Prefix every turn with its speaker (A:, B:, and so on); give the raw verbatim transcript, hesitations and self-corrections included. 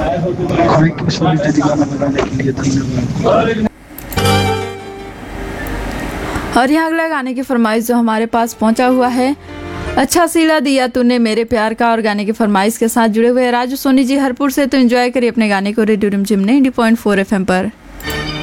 A: Thank you Soni दीदी गाना बनाने के लिए, धन्यवाद।
B: और यहाँ अगला गाने की फरमाइश जो हमारे पास पहुंचा हुआ है, अच्छा सिला दिया तूने मेरे प्यार का, और गाने की फरमाइश के साथ जुड़े हुए राजू सोनी जी हरपुर से। तो एंजॉय करिए अपने गाने को रेडियो रिमझिम नाइंटी पॉइंट फोर एफएम पर।